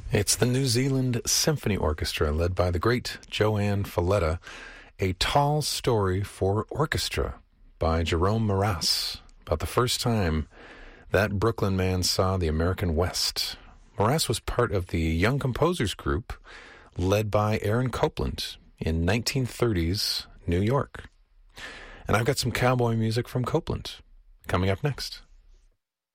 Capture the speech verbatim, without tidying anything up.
It's the New Zealand Symphony Orchestra, led by the great Joanne Falletta, A Tall Story for Orchestra by Jerome Moraes, about the first time that Brooklyn man saw the American West. Moraes was part of the Young Composers Group, led by Aaron Copland in nineteen thirties New York. And I've got some cowboy music from Copland coming up next.